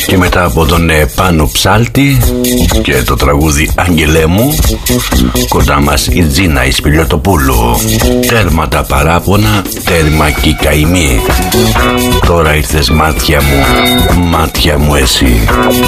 Και μετά από τον Πάνο Ψάλτη και το τραγούδι «Άγγελέ μου», κοντά μας η Τζίνα η Σπηλιοτοπούλου. Τέρμα τα παράπονα, τέρμα και η καημή. Τώρα ήρθες μάτια μου εσύ.